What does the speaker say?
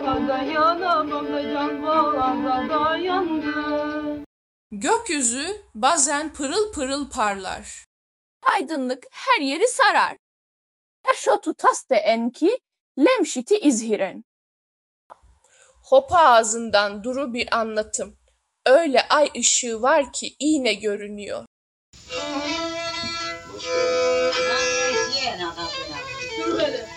Gökyüzü bazen pırıl pırıl parlar. Aydınlık her yeri sarar. Eşotu taste enki lemşiti izhiren. Hopa ağzından duru bir anlatım. Öyle ay ışığı var ki iğne görünüyor. Dur böyle.